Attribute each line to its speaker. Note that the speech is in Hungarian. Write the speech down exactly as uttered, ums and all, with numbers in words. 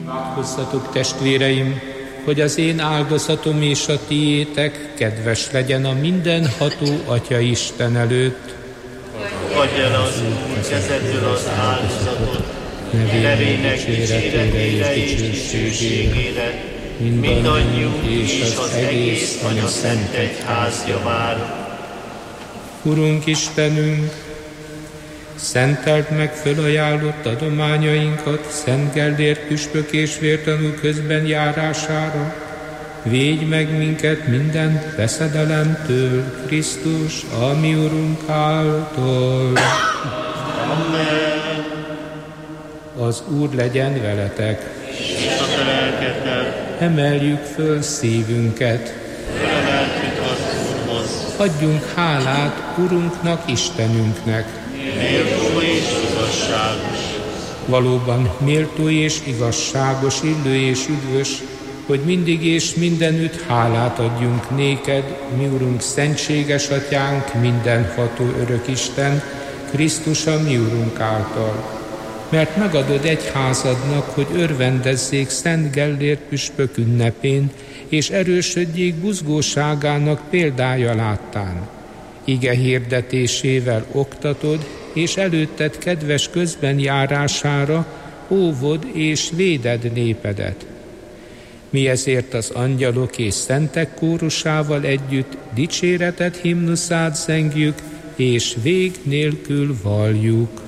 Speaker 1: Imádkozzatok, testvéreim, hogy az én áldozatom és a tiétek kedves legyen a mindenható Atya Isten előtt.
Speaker 2: Fogadj el az Úr kezedből az áldozatot, nevének dicséretére és dicsőségére, mindannyiunk és az egész Anya Szent Egyház javára.
Speaker 1: Urunk Istenünk, szenteld meg fölajánlott adományainkat Szent Gellért püspök és vértanú közben járására. Védj meg minket minden veszedelemtől, Krisztus, a mi Urunk által.
Speaker 2: Amen.
Speaker 1: Az Úr legyen veletek.
Speaker 2: És a te lelkeddel.
Speaker 1: Emeljük föl szívünket.
Speaker 2: Felemeltük az Úrhoz.
Speaker 1: Adjunk hálát Urunknak, Istenünknek.
Speaker 2: Méltó és igazságos.
Speaker 1: Valóban méltó és igazságos, illő és üdvös, hogy mindig és mindenütt hálát adjunk néked, mi Urunk, szentséges Atyánk, mindenható örök Isten, Krisztus a mi Urunk által. Mert megadod egyházadnak, hogy örvendezzék Szent Gellért püspök ünnepén, és erősödjék buzgóságának példája láttán. Ige hirdetésével oktatod, és előtted kedves közben járására óvod és véded népedet. Mi ezért az angyalok és szentek kórusával együtt dicséretet himnuszát zengjük, és vég nélkül valljuk.